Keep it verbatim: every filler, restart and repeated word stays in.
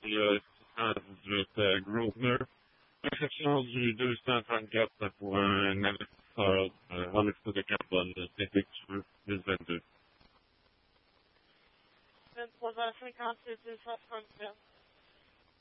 et euh, six cent dix-huit euh, Grosvenor. Exception du deux cent trente-quatre pour un investisseur euh, en extrait de carbone défectueux deux mille vingt-deux. vingt-trois heures cinquante-huit, deux cent trente-sept.